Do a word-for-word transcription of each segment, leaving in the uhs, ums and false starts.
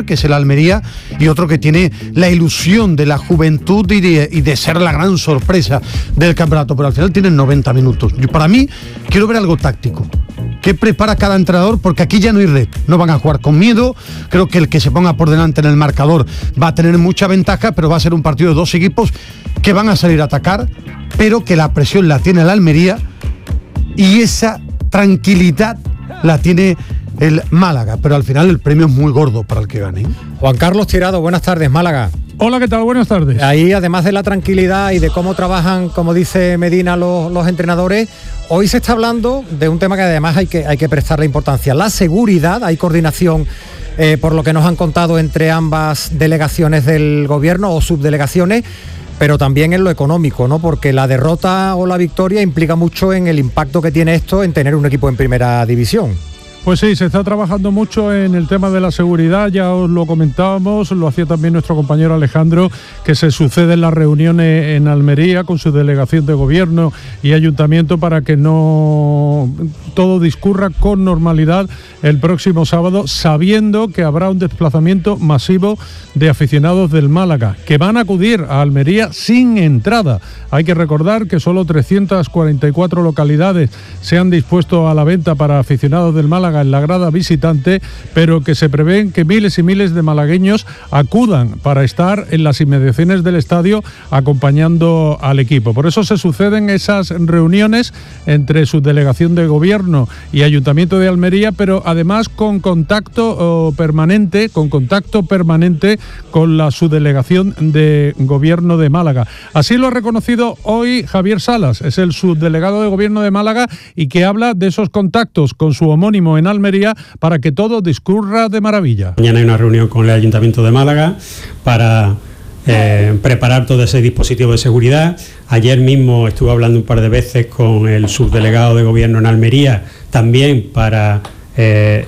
líder, que es el Almería, y otro que tiene la ilusión de la juventud y de, y de ser la gran sorpresa del campeonato, pero al final tienen noventa minutos. Yo, para mí, quiero ver algo táctico. ¿Qué prepara cada entrenador? Porque aquí ya no hay red, no van a jugar con miedo. Creo que el que se ponga por delante en el marcador va a tener mucha ventaja, pero va a ser un partido de dos equipos que van a salir a atacar, pero que la presión la tiene el Almería y esa tranquilidad la tiene el Málaga, pero al final el premio es muy gordo para el que gane. Juan Carlos Tirado, buenas tardes, Málaga. Hola, ¿qué tal? Buenas tardes. Ahí, además de la tranquilidad y de cómo trabajan, como dice Medina, los, los entrenadores, hoy se está hablando de un tema que además hay que, hay que prestarle importancia, la seguridad. Hay coordinación, eh, por lo que nos han contado, entre ambas delegaciones del gobierno o subdelegaciones, pero también en lo económico, ¿no? Porque la derrota o la victoria implica mucho en el impacto que tiene esto en tener un equipo en primera división. Pues sí, se está trabajando mucho en el tema de la seguridad, ya os lo comentábamos, lo hacía también nuestro compañero Alejandro, que se suceden las reuniones en Almería con su delegación de gobierno y ayuntamiento para que no todo discurra con normalidad el próximo sábado, sabiendo que habrá un desplazamiento masivo de aficionados del Málaga, que van a acudir a Almería sin entrada. Hay que recordar que solo trescientas cuarenta y cuatro localidades se han dispuesto a la venta para aficionados del Málaga en la grada visitante, pero que se prevén que miles y miles de malagueños acudan para estar en las inmediaciones del estadio acompañando al equipo. Por eso se suceden esas reuniones entre su delegación de gobierno y Ayuntamiento de Almería, pero además con contacto oh, permanente, con contacto permanente con la subdelegación de gobierno de Málaga. Así lo ha reconocido hoy Javier Salas, es el subdelegado de gobierno de Málaga y que habla de esos contactos con su homónimo en Almería para que todo discurra de maravilla. Mañana hay una reunión con el Ayuntamiento de Málaga para eh, preparar todo ese dispositivo de seguridad. Ayer mismo estuve hablando un par de veces con el subdelegado de gobierno en Almería, también para eh,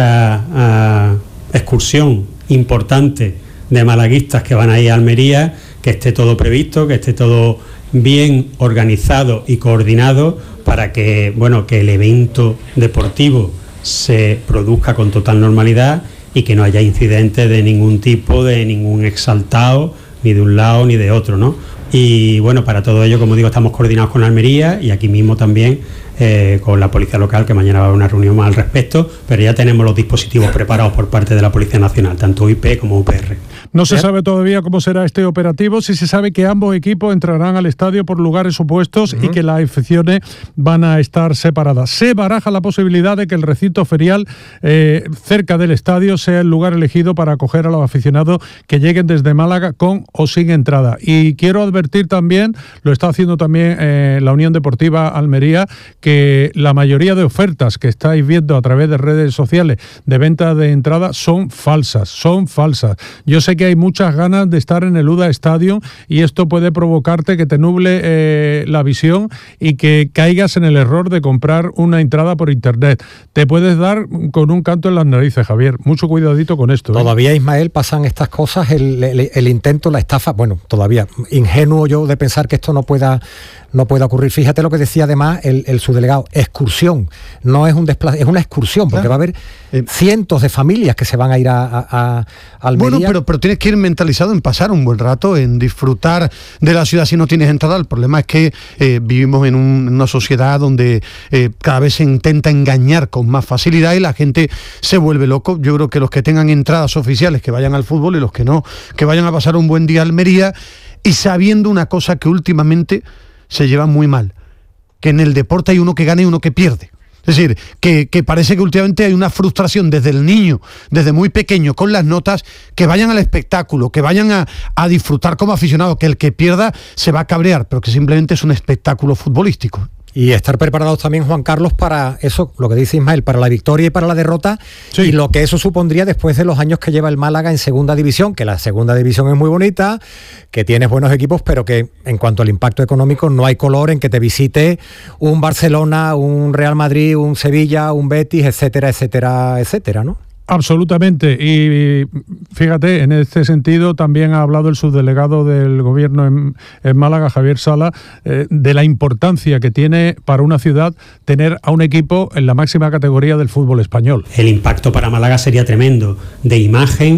esa uh, excursión importante de malaguistas que van a ir a Almería, que esté todo previsto, que esté todo bien organizado y coordinado para que, bueno, que el evento deportivo se produzca con total normalidad y que no haya incidentes de ningún tipo, de ningún exaltado, ni de un lado ni de otro, ¿no? Y bueno, para todo ello, como digo, estamos coordinados con Almería y aquí mismo también eh, con la Policía Local, que mañana va a haber una reunión más al respecto, pero ya tenemos los dispositivos preparados por parte de la Policía Nacional, tanto U I P como U P R. No se sabe todavía cómo será este operativo, sí se sabe que ambos equipos entrarán al estadio por lugares opuestos uh-huh. y que las aficiones van a estar separadas. Se baraja la posibilidad de que el recinto ferial eh, cerca del estadio sea el lugar elegido para acoger a los aficionados que lleguen desde Málaga con o sin entrada. Y quiero advertir también, lo está haciendo también eh, la Unión Deportiva Almería, que la mayoría de ofertas que estáis viendo a través de redes sociales de venta de entrada son falsas, son falsas. Yo sé que hay muchas ganas de estar en el U D A Stadium y esto puede provocarte que te nuble eh, la visión y que caigas en el error de comprar una entrada por internet. Te puedes dar con un canto en las narices, Javier. Mucho cuidadito con esto. ¿eh? Todavía, Ismael, pasan estas cosas, el, el, el intento, la estafa, bueno, todavía ingenuo yo de pensar que esto no pueda no pueda ocurrir. Fíjate lo que decía además el, el subdelegado, excursión, no es un desplazo, es una excursión, porque claro. va a haber eh, cientos de familias que se van a ir a, a, a Almería. Bueno, pero, pero tienes que ir mentalizado en pasar un buen rato, en disfrutar de la ciudad si no tienes entrada. El problema es que eh, vivimos en, un, en una sociedad donde eh, cada vez se intenta engañar con más facilidad y la gente se vuelve loco. Yo creo que los que tengan entradas oficiales que vayan al fútbol y los que no, que vayan a pasar un buen día a Almería, y sabiendo una cosa que últimamente se lleva muy mal, que en el deporte hay uno que gana y uno que pierde. Es decir, que, que parece que últimamente hay una frustración desde el niño, desde muy pequeño, con las notas, que vayan al espectáculo, que vayan a, a disfrutar como aficionado, que el que pierda se va a cabrear, pero que simplemente es un espectáculo futbolístico. Y estar preparados también, Juan Carlos, para eso, lo que dice Ismael, para la victoria y para la derrota, sí. y lo que eso supondría después de los años que lleva el Málaga en segunda división, que la segunda división es muy bonita, que tienes buenos equipos, pero que en cuanto al impacto económico no hay color en que te visite un Barcelona, un Real Madrid, un Sevilla, un Betis, etcétera, etcétera, etcétera, ¿no? Absolutamente, y fíjate, en este sentido también ha hablado el subdelegado del gobierno en, en Málaga, Javier Sala, eh, de la importancia que tiene para una ciudad tener a un equipo en la máxima categoría del fútbol español. El impacto para Málaga sería tremendo, de imagen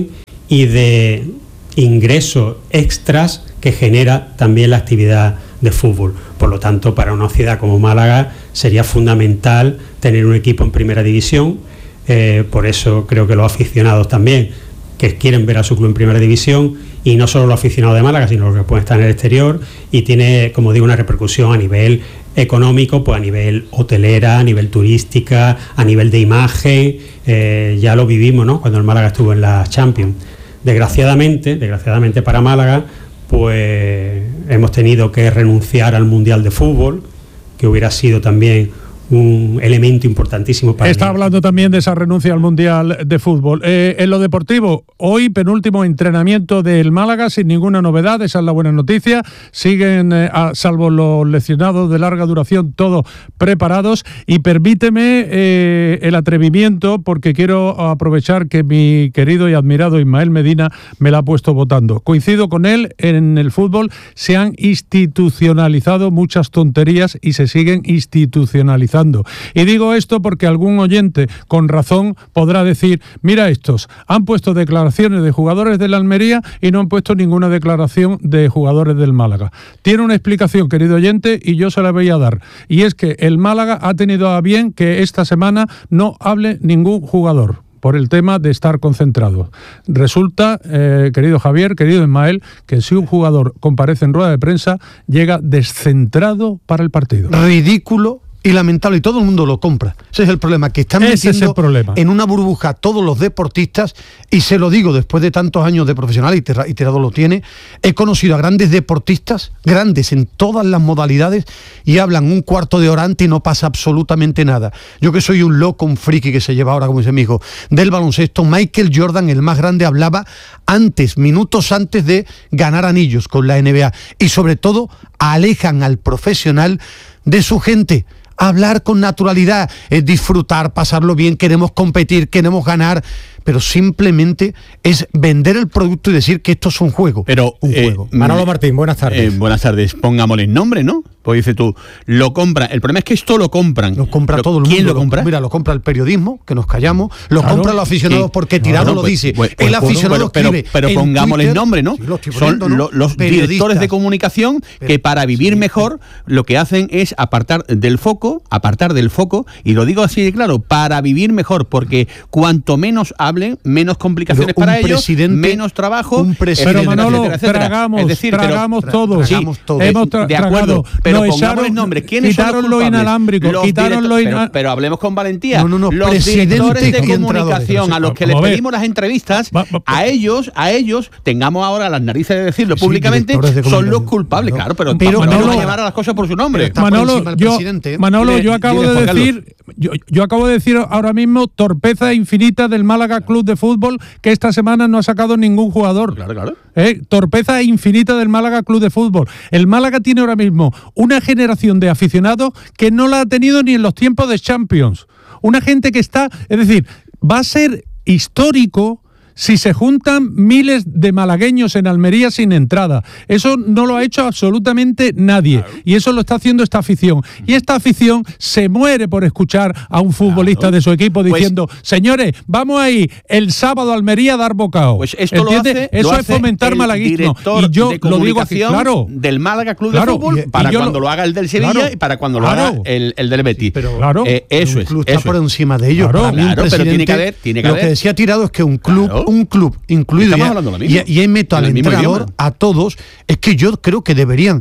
y de ingresos extras que genera también la actividad de fútbol. Por lo tanto, para una ciudad como Málaga sería fundamental tener un equipo en primera división. Eh, por eso creo que los aficionados también, que quieren ver a su club en primera división, y no solo los aficionados de Málaga, sino los que pueden estar en el exterior, y tiene, como digo, una repercusión a nivel económico, pues a nivel hotelera, a nivel turística, a nivel de imagen. Eh, ya lo vivimos, ¿no?, cuando el Málaga estuvo en la Champions. Desgraciadamente, desgraciadamente para Málaga, pues hemos tenido que renunciar al Mundial de Fútbol, que hubiera sido también un elemento importantísimo para Está mí. hablando también de esa renuncia al Mundial de Fútbol. Eh, en lo deportivo, hoy penúltimo entrenamiento del Málaga sin ninguna novedad, esa es la buena noticia. Siguen, eh, a, salvo los lesionados de larga duración, todos preparados. Y permíteme eh, el atrevimiento, porque quiero aprovechar que mi querido y admirado Ismael Medina me la ha puesto votando. Coincido con él, en el fútbol se han institucionalizado muchas tonterías y se siguen institucionalizando. Y digo esto porque algún oyente con razón podrá decir, mira estos, han puesto declaraciones de jugadores de la Almería y no han puesto ninguna declaración de jugadores del Málaga. Tiene una explicación, querido oyente, y yo se la voy a dar. Y es que el Málaga ha tenido a bien que esta semana no hable ningún jugador por el tema de estar concentrado. Resulta, eh, querido Javier, querido Ismael, que si un jugador comparece en rueda de prensa, llega descentrado para el partido. Ridículo y lamentable, y todo el mundo lo compra. Ese es el problema, que están Ese metiendo es el problema. en una burbuja todos los deportistas, y se lo digo después de tantos años de profesional, y Terra- y Terrado lo tiene. He conocido a grandes deportistas, grandes en todas las modalidades, y hablan un cuarto de hora antes y no pasa absolutamente nada. Yo, que soy un loco, un friki que se lleva ahora, como dice mi hijo, del baloncesto, Michael Jordan, el más grande, hablaba antes, minutos antes de ganar anillos con la N B A, y sobre todo alejan al profesional de su gente. Hablar con naturalidad, es disfrutar, pasarlo bien, queremos competir, queremos ganar, pero simplemente es vender el producto y decir que esto es un juego. Pero, un eh, juego. Manolo Martín, buenas tardes. Eh, buenas tardes, pongámosle nombre, ¿no? Pues dice tú, lo compran. El problema es que esto lo compran. Lo compra Lo- todo el mundo. ¿Quién lo compra? Mira, lo compra el periodismo, que nos callamos, lo Claro. compran los aficionados Sí. porque Tirado Bueno, lo pues, dice. pues, pues, el aficionado pero, escribe. Pero, pero en pongámosle Twitter, nombre, ¿no? sí, lo estoy Son poniendo, ¿no? lo- los Periodistas. directores de comunicación Pero- que, para vivir sí, mejor, lo que hacen es apartar del foco, apartar del foco, y lo digo así de claro, para vivir mejor, porque cuanto menos hablen, menos complicaciones Pero un para ellos, presidente- menos trabajo, un presidente- Pero etcétera, Manolo, etcétera, etcétera. tragamos, Es decir, pero- tragamos tra- todos. tragamos todos. Hemos tra- de acuerdo, tragado. pero Nos pongámosle echaron- nombre. ¿Quiénes son quitaron los lo culpables? inalámbrico, Los quitaron directo- lo pero, ina- pero hablemos con valentía. No, no, no, los presidentes directores de y entrenadores. comunicación a los que les Vamos a ver. pedimos las entrevistas, Va- va- a ellos, a ellos, tengamos ahora las narices de decirlo Sí, públicamente, directores de son los comunicación. culpables, Claro. claro, pero, Pero pero Manolo- no llamar a las cosas por su nombre. Está por Manolo, encima el yo, presidente, ¿eh? Manolo, Dile- yo acabo dile, de Juan Carlos. decir, yo, yo acabo de decir ahora mismo torpeza infinita del Málaga Club de Fútbol, que esta semana no ha sacado ningún jugador. Claro, claro. Eh, torpeza infinita del Málaga Club de Fútbol. El Málaga tiene ahora mismo una generación de aficionados que no la ha tenido ni en los tiempos de Champions. Una gente que está, es decir, va a ser histórico si se juntan miles de malagueños en Almería sin entrada. Eso no lo ha hecho absolutamente nadie. Claro. Y eso lo está haciendo esta afición. Y esta afición se muere por escuchar a un futbolista claro. de su equipo diciendo, pues, señores, vamos a ir el sábado a Almería a dar bocado. Pues esto lo hace, eso lo es fomentar el malaguismo. Y yo de lo digo así, claro. del Málaga Club claro. de Fútbol, Y, para y yo cuando lo, lo haga el del Sevilla claro. y para cuando lo claro. haga el, el del Betis. Pero claro. eh, eso un es. club Eso está por es. encima de ellos. Claro, Para mí, claro, un pero tiene que haber, tiene que lo haber. que decía Tirado es que un club, Claro. un club incluido Estamos ya, hablando lo mismo. y, y ahí meto al En el mismo entrenador, idioma. a todos, es que yo creo que deberían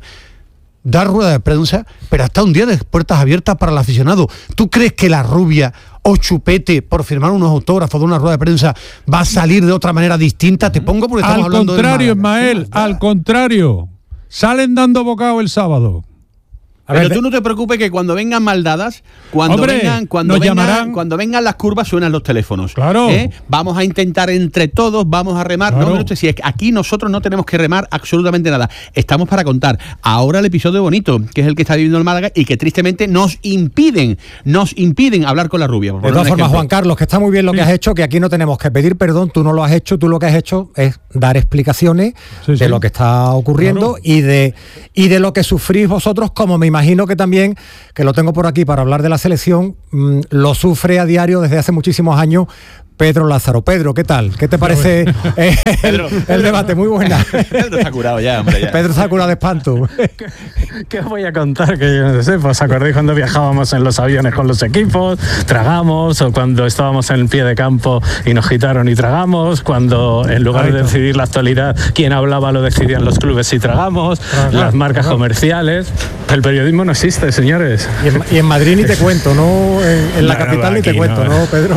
dar rueda de prensa, pero hasta un día de puertas abiertas para el aficionado. ¿Tú crees que la Rubia o Chupete, por firmar unos autógrafos de una rueda de prensa, va a salir de otra manera distinta? Te pongo porque estamos al hablando contrario, del Málaga. Ismael, al contrario. Salen dando bocado el sábado. A Pero ver, tú no te preocupes que cuando vengan maldadas, cuando hombre, vengan, cuando nos vengan, llamarán. cuando vengan las curvas suenan los teléfonos. Claro. ¿Eh? Vamos a intentar entre todos, vamos a remar. Claro. No, no, si es que aquí nosotros no tenemos que remar absolutamente nada. Estamos para contar. Ahora el episodio bonito, que es el que está viviendo el Málaga y que tristemente nos impiden, nos impiden hablar con la Rubia. De todas formas, Juan Carlos, que está muy bien lo sí. que has hecho, que aquí no tenemos que pedir perdón, tú no lo has hecho, tú lo que has hecho es dar explicaciones sí, de sí. lo que está ocurriendo Claro. y de y de lo que sufrís vosotros, como me imagino que también, que lo tengo por aquí para hablar de la selección, mmm, lo sufre a diario desde hace muchísimos años Pedro Lázaro. Pedro, ¿qué tal? ¿Qué te parece eh, el, el debate? Muy buena. Pedro está curado ya, hombre. Ya. Pedro está curado de espanto. ¿Qué, ¿Qué os voy a contar? Que yo no sé, pues acordáis cuando viajábamos en los aviones con los equipos, tragamos, o cuando estábamos en el pie de campo y nos quitaron y tragamos, cuando en lugar de decidir la actualidad, quien hablaba lo decidían los clubes y tragamos, Tragar, las marcas tragar. comerciales. El periodismo no existe, señores. Y en, y en Madrid ni te cuento, ¿no? En, en la no, capital no, ni te cuento, ¿no, ¿no Pedro?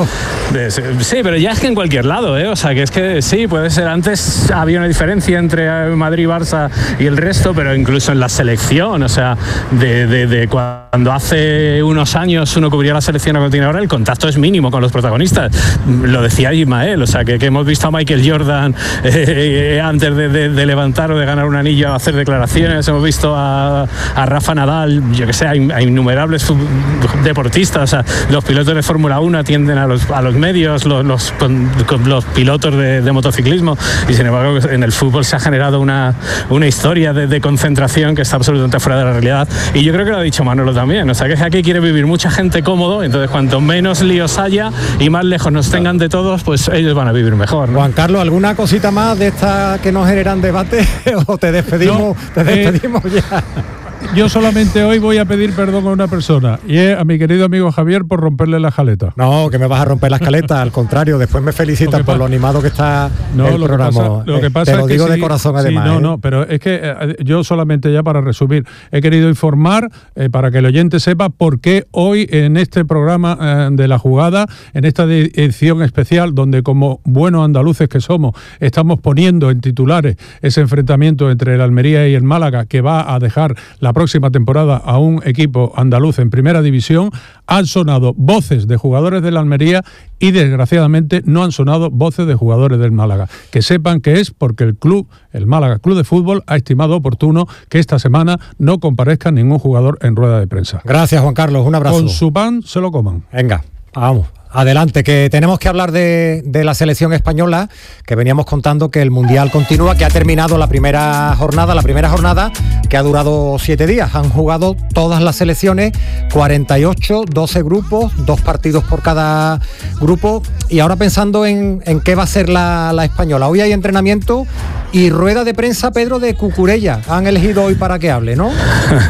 Sí, pero ya es que en cualquier lado, ¿eh? O sea, que es que sí, puede ser, antes había una diferencia entre Madrid, Barça y el resto, pero incluso en la selección, o sea, de, de, de cuando hace unos años uno cubría la selección a continuación, el contacto es mínimo con los protagonistas. Lo decía Ismael, o sea, que, que hemos visto a Michael Jordan eh, antes de, de, de levantar o de ganar un anillo a hacer declaraciones, hemos visto a, a Rafa Nadal, yo que sé, hay, hay innumerables deportistas, o sea, los pilotos de Fórmula uno atienden a los, a los medios, los, los Con, con los pilotos de, de motociclismo, y sin embargo en el fútbol se ha generado una, una historia de, de concentración que está absolutamente fuera de la realidad, y yo creo que lo ha dicho Manolo también, o sea, que aquí quiere vivir mucha gente cómodo, entonces cuanto menos líos haya y más lejos nos tengan de todos, pues ellos van a vivir mejor, ¿no? Juan Carlos, ¿alguna cosita más de esta que nos generan debate o te despedimos, no, te despedimos eh... ya? Yo solamente hoy voy a pedir perdón a una persona, y es a mi querido amigo Javier por romperle la jaleta. No, que me vas a romper la escaleta, al contrario, después me felicitan por lo animado que está no, el lo programa. Que pasa, lo que pasa Te lo es que digo sí, de corazón además. Sí, no, ¿eh? no, pero es que eh, yo solamente ya para resumir, he querido informar eh, para que el oyente sepa por qué hoy en este programa eh, de La Jugada, en esta edición especial, donde como buenos andaluces que somos, estamos poniendo en titulares ese enfrentamiento entre el Almería y el Málaga, que va a dejar la próxima temporada a un equipo andaluz en primera división, han sonado voces de jugadores del Almería y desgraciadamente no han sonado voces de jugadores del Málaga. Que sepan que es porque el club, el Málaga Club de Fútbol, ha estimado oportuno que esta semana no comparezca ningún jugador en rueda de prensa. Gracias, Juan Carlos, un abrazo. Con su pan se lo coman. Venga, vamos. Adelante, que tenemos que hablar de, de la selección española, que veníamos contando que el Mundial continúa, que ha terminado la primera jornada, la primera jornada que ha durado siete días. Han jugado todas las selecciones, cuarenta y ocho, doce grupos, dos partidos por cada grupo, y ahora pensando en, en qué va a ser la, la española. Hoy hay entrenamiento y rueda de prensa, Pedro, de Cucurella. Han elegido hoy para que hable, ¿no?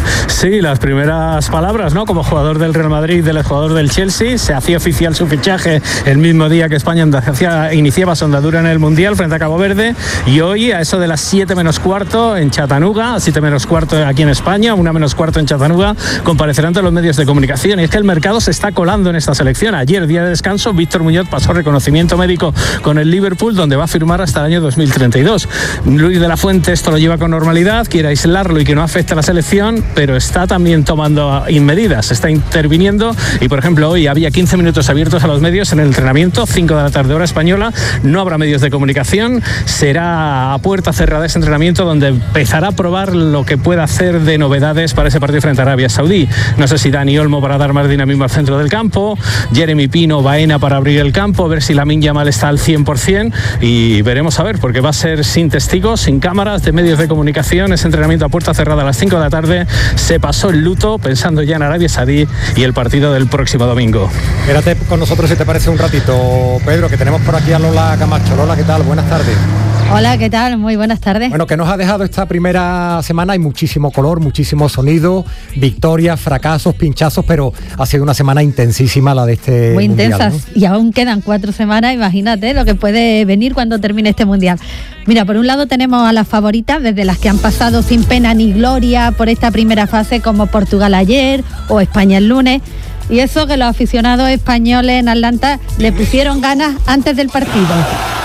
Sí, las primeras palabras, ¿no? Como jugador del Real Madrid, del jugador del Chelsea, se hacía oficial su fichaje el mismo día que España hacía, iniciaba su andadura en el Mundial frente a Cabo Verde, y hoy a eso de las siete menos cuarto en Chattanooga, siete menos cuarto aquí en España, una menos cuarto en Chattanooga, comparecerán ante los medios de comunicación. Y es que el mercado se está colando en esta selección. Ayer, día de descanso, Víctor Muñoz pasó reconocimiento médico con el Liverpool, donde va a firmar hasta el año dos mil treinta y dos. Luis de la Fuente esto lo lleva con normalidad, quiere aislarlo y que no afecte a la selección, pero está también tomando medidas, está interviniendo, y por ejemplo hoy había quince minutos abiertos a los medios en el entrenamiento, cinco de la tarde hora española, no habrá medios de comunicación, será a puerta cerrada ese entrenamiento, donde empezará a probar lo que pueda hacer de novedades para ese partido frente a Arabia Saudí. No sé si Dani Olmo para dar más dinamismo al centro del campo, Jeremy Pino, Baena para abrir el campo, ver si Lamine Yamal está al cien por ciento, y veremos a ver, porque va a ser sin testigos, sin cámaras de medios de comunicación, ese entrenamiento a puerta cerrada a las cinco de la tarde. Se pasó el luto pensando ya en Arabia Saudí y el partido del próximo domingo. Quédate con nosotros si te parece un ratito, Pedro, que tenemos por aquí a Lola Camacho. Lola, ¿qué tal? Buenas tardes. Hola, ¿qué tal? Muy buenas tardes. Bueno, ¿qué nos ha dejado esta primera semana? Hay muchísimo color, muchísimo sonido, victorias, fracasos, pinchazos, pero ha sido una semana intensísima la de este Muy mundial, intensas, ¿no? Y aún quedan cuatro semanas, imagínate lo que puede venir cuando termine este mundial. Mira, por un lado tenemos a las favoritas, desde las que han pasado sin pena ni gloria por esta primera fase, como Portugal ayer o España el lunes. Y eso que los aficionados españoles en Atlanta le pusieron ganas antes del partido.